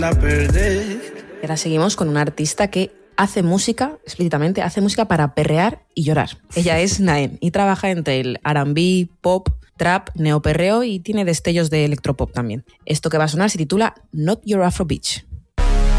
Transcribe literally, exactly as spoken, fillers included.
la perdí. Y ahora seguimos con una artista que hace música, explícitamente, hace música para perrear y llorar. Ella es Naen y trabaja entre el R and B, pop, trap, neoperreo y tiene destellos de electropop también. Esto que va a sonar se titula Not Your Afro Bitch.